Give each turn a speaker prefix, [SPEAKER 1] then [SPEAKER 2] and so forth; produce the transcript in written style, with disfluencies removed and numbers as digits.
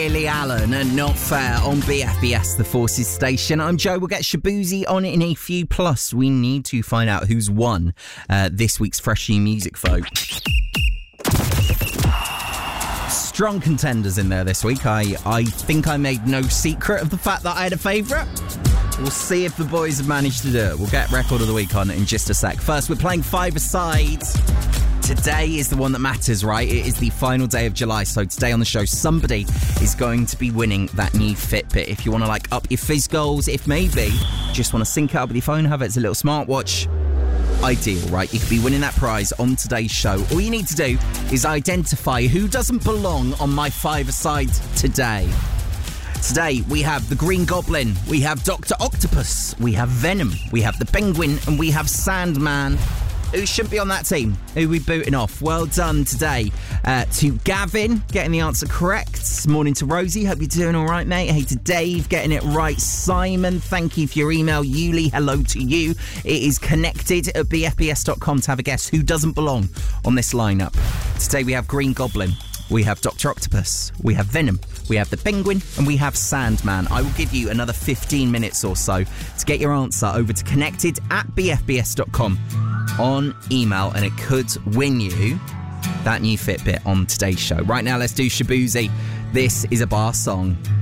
[SPEAKER 1] Lily Allen and Not Fair on BFBS, the Forces station. I'm Joe. We'll get Shabuzi on in a few. Plus, we need to find out who's won this week's Fresh New Music vote. Strong contenders in there this week. I think I made no secret of the fact that I had a favourite. We'll see if the boys have managed to do it. We'll get Record of the Week on in just a sec. First, we're playing five-a-side. Today is the one that matters, right? It is the final day of July, so today on the show, somebody is going to be winning that new Fitbit. If you want to, up your fizz goals, if maybe just want to sync it up with your phone, have it as a little smartwatch, ideal, right? You could be winning that prize on today's show. All you need to do is identify who doesn't belong on my five-a-side today. Today, we have the Green Goblin, we have Dr. Octopus, we have Venom, we have the Penguin, and we have Sandman. Who shouldn't be on that team? Who are we booting off? Well done today to Gavin, getting the answer correct. Morning to Rosie, hope you're doing all right, mate. Hey to Dave, getting it right. Simon, thank you for your email. Yuli, hello to you. It is connected at bfbs.com to have a guess who doesn't belong on this lineup. Today we have Green Goblin, we have Dr. Octopus, we have Venom, we have the Penguin, and we have Sandman. I will give you another 15 minutes or so to get your answer over to connected at bfbs.com on email, and it could win you that new Fitbit on today's show. Right now, let's do Shabuzi. This is a bar song.